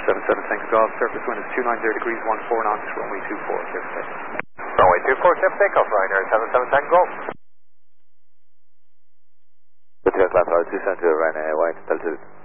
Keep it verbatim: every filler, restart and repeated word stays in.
seven seven Tango Golf, surface wind is two nine zero degrees, one four knots, runway two four, clear for takeoff. Runway two four, clear for takeoff, Ryanair seven seven Tango Golf. Good to Class R two seven zero, Ryanair Airlines, altitude.